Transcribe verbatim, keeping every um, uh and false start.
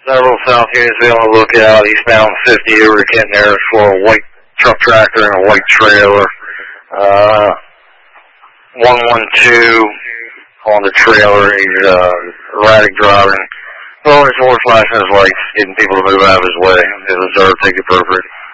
Several South Unitsville on the lookout, eastbound fifty over to Kent Narrows for a white truck tractor and a white trailer. Uh, one one two on the trailer, he's uh, erratic driving. Well, his horse flashing his lights, getting people to move out of his way. His reserve, take it appropriate.